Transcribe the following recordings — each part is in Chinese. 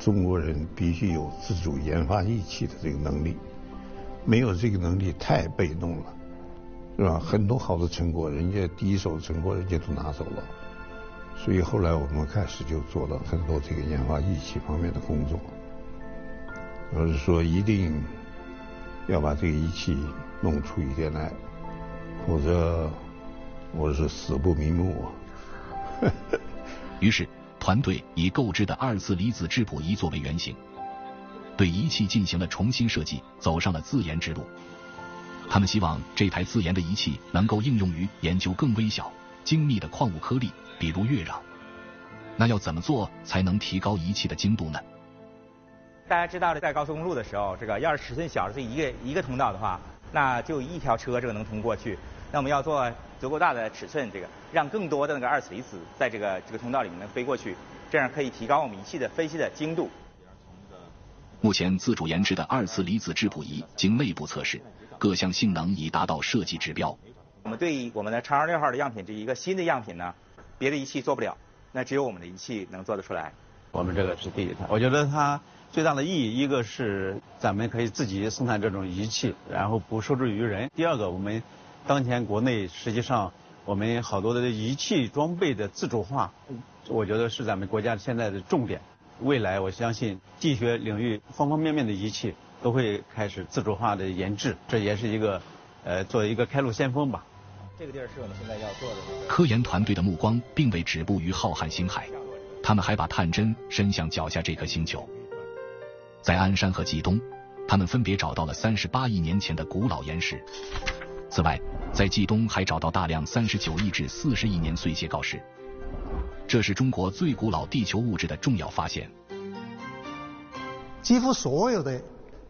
中国人必须有自主研发仪器的这个能力，没有这个能力太被动了，是吧？很多好的成果，人家第一手成果人家都拿走了，所以后来我们开始就做了很多这个研发仪器方面的工作。我是说，一定要把这个仪器弄出一点来，否则我是死不瞑目啊。 于是，团队以购置的2次离子质谱仪作为原型，对仪器进行了重新设计，走上了自研之路。他们希望这台自研的仪器能够应用于研究更微小、精密的矿物颗粒，比如月壤。那要怎么做才能提高仪器的精度呢？ 大家知道，在高速公路的时候，这个要是尺寸小的这一个通道的话，那就一条车这个能通过去。那我们要做足够大的尺寸，这个让更多的那个2次离子在这个通道里面能飞过去，这样可以提高我们仪器的分析的精度。 目前自主研制的2次离子质谱仪经内部测试，各项性能已达到设计指标。 我们对我们的长26号的样品这一个新的样品呢，别的仪器做不了，那只有我们的仪器能做得出来。 我们这个是第一台，我觉得它最大的意义，一个是咱们可以自己生产这种仪器，然后不受制于人；第二个，我们当前国内实际上我们好多的仪器装备的自主化，我觉得是咱们国家现在的重点。未来我相信地学领域方方面面的仪器都会开始自主化的研制，这也是一个作为一个开路先锋吧。 这个地儿是我们现在要做的。 科研团队的目光并未止步于浩瀚星海，他们还把探针伸向脚下这颗星球。在鞍山和冀东，他们分别找到了38亿年前的古老岩石。此外，在冀东还找到大量39亿至40亿年碎屑锆石，这是中国最古老地球物质的重要发现。 几乎所有的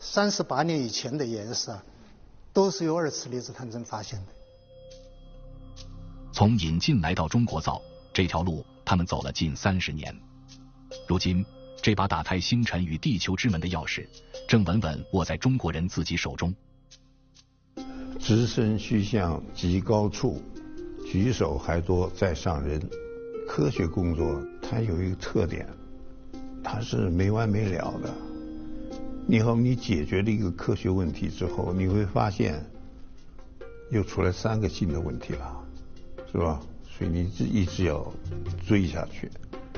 38年以前的岩石都是由2次离子探针发现的。 从引进来到中国造这条路，他们走了近30年。如今，这把打开星辰与地球之门的钥匙，正稳稳握在中国人自己手中。 直身须向极高处，举手还多在上人。科学工作它有一个特点，它是没完没了的。你解决了一个科学问题之后，你会发现又出来3个新的问题了，是吧？所以你一直要追下去。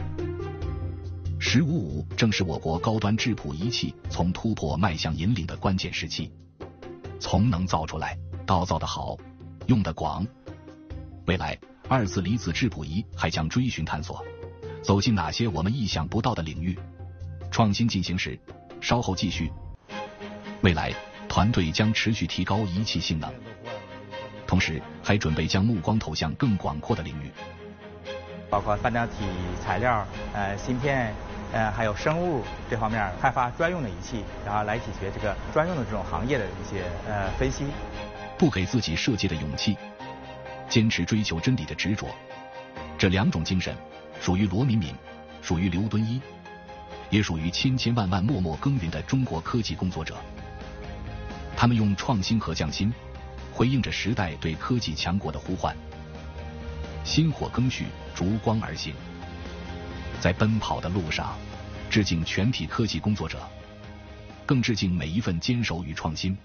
1555正是我国高端质谱仪器从突破迈向引领的关键时期。从能造出来到造得好，用得广，未来2次离子质谱仪还将追寻探索，走进哪些我们意想不到的领域。创新进行时，稍后继续。未来团队将持续提高仪器性能，同时还准备将目光投向更广阔的领域， 包括半导体材料、芯片、还有生物这方面开发专用的仪器，然后来解决这个专用的这种行业的一些分析。 不给自己设计的勇气，坚持追求真理的执着，这2种精神属于罗敏敏，属于刘敦一，也属于千千万万默默耕耘的中国科技工作者。他们用创新和匠心回应着时代对科技强国的呼唤，薪火更续，逐光而行。在奔跑的路上，致敬全体科技工作者，更致敬每一份坚守与创新。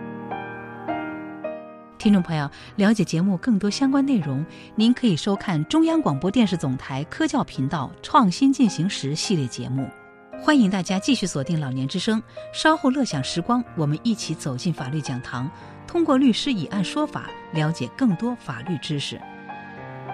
听众朋友，了解节目更多相关内容，您可以收看中央广播电视总台科教频道《创新进行时》系列节目。欢迎大家继续锁定老年之声，稍后乐享时光，我们一起走进法律讲堂，通过律师以案说法，了解更多法律知识。